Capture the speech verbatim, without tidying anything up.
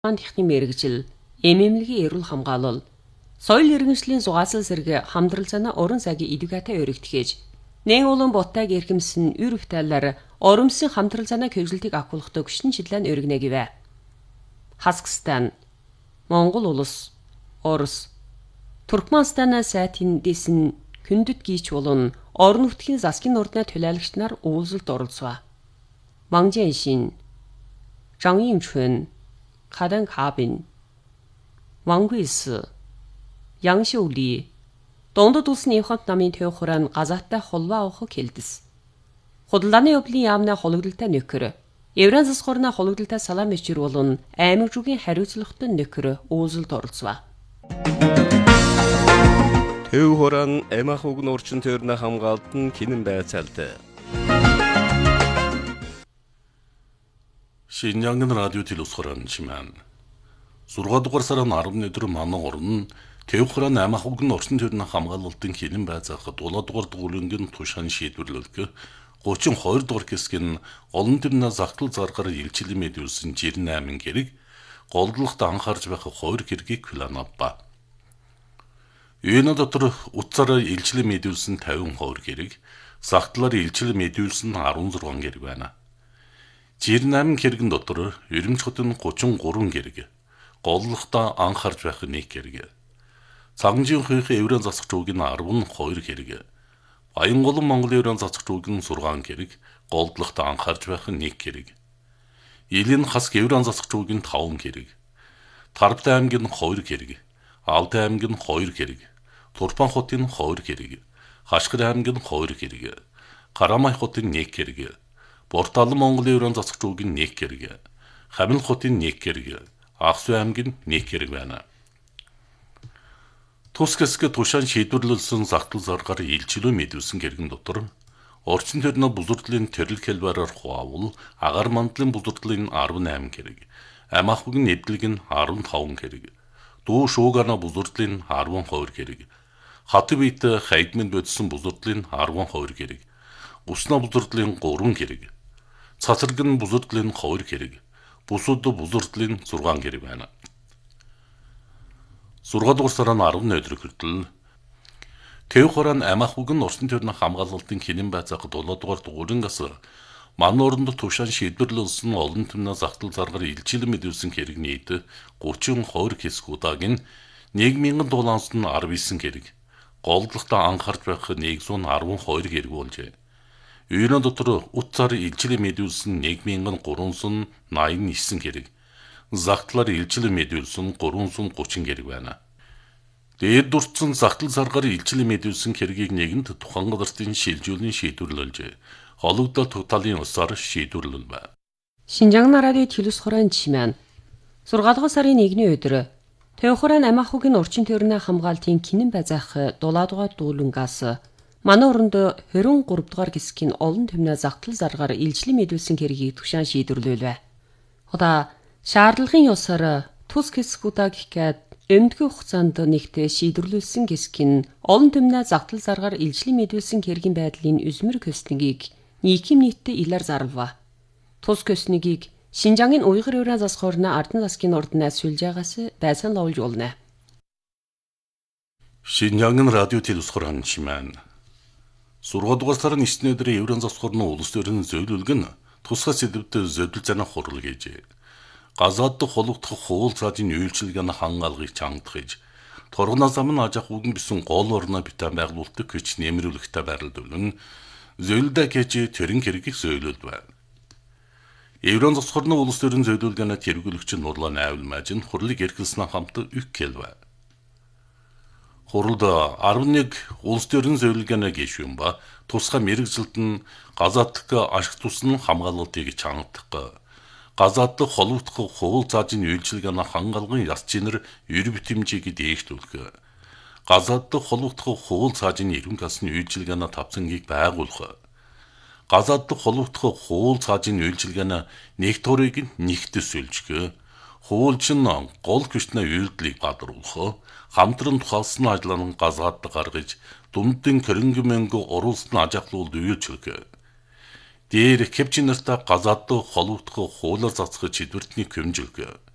Техникийн мэргэжил, эмэмлэгийн эрүүл хамгаалал, соёл иргэншлийн зугаалсан зэрэг хамтрал цана уран цагийн эдүкатай өргөтгөөж, нэн улан бутайг эрхэмсэн үр бүтээлээр оромсын хамтрал цанаа хэрэгжилтийг агуулгадаг гүшин чиглэн өргөнэ гэвэ. Казахстан, Монгол улс, Орос, Туркменстанаас сайтын дэсэн хүндэт гийч болон орон нутгийн засгийн ордны төлөөлөгч нар уулзалт оролцваа. Мангжэншин, Зhang Yingchun, Кадан Хабин, Ван Гуйсы, Ян Шоули, Дундад улсын Явхант намын төв хураан газааттай холбоо авах хэлдэс. Худалдааны явдлын яамны хологдолтой нөхөр, Евран засгуурны хологдолтой салаам мичэр болон аймаг жүгийн хариуцлагатай нөхөр уулзалт оролцваа. Төв хураан эмах уг нурчин төрнө хамгаалтан кинэн байцаалтай. Шинжаңгын радио телевизорын чимэн. зургаа дугаар сарын арван өдөр манай орн төв хураан эмах уг нурчин төрнө хамгаалтын кинэн байцаахад улаа дугаар дуулынгийн тушаан шийдвэрлэлг гучин хоёр дугаар хэсгийн олон төвнө загтал заргаар илчилэн мэдүүлсэн жирэн айман гэрэг голдлогт анхаарч байх хоёр хэргийг планавба. Энэ дотор утсаараа илчилэн мэдүүлсэн тавин хоёр гэрэг, загтлаар илчилэн мэдүүлсэн арван зургаан гэрэг байна. жирэн айман хэргийн дотор Ерөнхий хотын гучин гурван гэрэг, голдлогтоо анхаарч байх нэг гэрэг, Цаганжийн хүйхээ Евран засагч уугийн арван хоёр гэрэг, Баянголон Монгол Евран засагч уугийн зургаан гэрэг, голдлогтоо анхаарч байх нэг гэрэг, Илийн хас Евран засагч уугийн таван гэрэг, Тарбтай аймгийн хоёр гэрэг, Алтай аймгийн хоёр гэрэг, Турпан хотын хоёр гэрэг, Хашгир аймгийн хоёр гэрэг, Карамай хотын нэг гэрэг, Борталан Монгол Евран засагч уугийн нэг гэрэг, Хамил хотын нэг гэрэг, Аксу аймгийн нэг гэрэг байна. Тус хэсэг тушаан шийдвэрлэлсэн загтал заргаар илчилөө мэдүүлсэн гэргэн дотор орчин төрнө бүлэрдлийн төрөл хэлбэрээр хуавал агаар мандлын бүлэрдлийн арван айман гэрэг, амах бүгийн нэвдлэг нь арван таван гэрэг, дуу шуугарна бүлэрдлийн арван хоёр гэрэг, хатв бит хайдмын бодсон бүлэрдлийн арван хоёр гэрэг, уснаа бүлэрдлийн гурван гэрэг, цацарган бүлэрдлийн хоёр гэрэг, бусууд бүлэрдлийн зургаан гэрэг байна. зургаа дугаар сарын арван өдөр хүртэл төв хураан амах уг орчин төрнө хамгаалалтын кинэн байцаагад улаа дугаар дугуурангаас манай оронд тушаан шийдвэрлэлсэн олон түмнэ загтал заргаар илчилэн мэдүүлсэн хэрэг нийт гучин хоёр хэсэг удаагийн нэг мянган дулаанс нь арван девять хэрэг, голдлогтоо анхаарч байх нэг зуун арван хоёр хэрэг болжээ. Үйрэн дотор утсаар илчилэн мэдүүлсэн нэг мянган гуравсан найман девять хэрэг, загтлаар илчилэн мэдүүлсэн гуравсан гучин хэрэг байна. Дээд дурдсан загтал заргаар илчилэн мэдүүлсэн хэргийг нэгэнд тухайн газрын шилжүүлэн шийдвэрлэлжээ. Хологдол туталын усаар шийдвэрлэлвэ. Шинжаңгын радио телевизорын чимэн. зургаалгын сарын нэгний өдөр төв хураан амах угийн орчин төрнө хамгаалтын кинэн байцаах дулаадугаар дуулангаас манай оронд хорин гурав дугаар хэсгийн олон түмнэ загтал заргаар илчилэн мэдүүлсэн хэргийг тушаан шийдвэрлэлвэ. Худа шаардлагын ёсоор тус хэсэг удаа гэхэд өмдгөө хугацаанд нэгтээ шийдвэрлүүлсэн хэсгийн олон түмнэ загтал заргаар илчилэн мэдүүлсэн хэргийн байдлын үзмэр көснийг нийгэм нийтдээ илэр зарлава. Тус көснийг Шинжаңгын уйгыр еврей засгуурны ардын засгийн орднаас сүлжээгээс байсан ловж болно. Шинжаңгын радио телевизорын чимэн. зургаа дугаар сарын нэгний өдөр Евран засгуурны улс төрийн зөвлөлгөн тусгай сэдвт зөвлөл занах хурал гэжээ. Газаад хологдох хуул цаадын үйлчилгээн хангаалгыг чангадгаж, торгоноо зам нь ажих үгэн бисэн гол орно битэн байгуулалтыг гэж нэмрүүлэхтэй байрлуулан зөвлөдөө гэж төрийн хэргийг зөвлөлд байна. Евран засгуурны улс төрийн зөвлөлгөөнө тэргүүлэгч Нурлан Айвалмаж нь хурлыг эрхэлсэн хамт үг хэлвэ. Хуралд арван нэг улс төрийн зөвлөлгөөнө гişүүн ба тусгай мэрэгжилт нь газааддах ашиг тусны хамгаалалтыг чангадах, газааддах холбогдох хуул цаажийн үйлчилгээн хангалгын яс чинэр ер битэмжийг дээшлүүлэх, газааддах холбогдох хуул цаажийн эрүүн касны үйлчилгээн тавцангийг байгуулах, газааддах холбогдох хуул цаажийн үйлчилгээн нэг турыг нэгтгэж сүлжих, хуулчин гол хүчний үйлдэлийг гадруулах, хамтран тухалсан ажлын газаад гаргаж дүмдэн кэрэнгэ мөнгө оруулсан ажаглуулд үйлчлэх. Дээр кепчин нартай газаад холбогдох хуулиар засах чидвэртний хэмжүүлэх.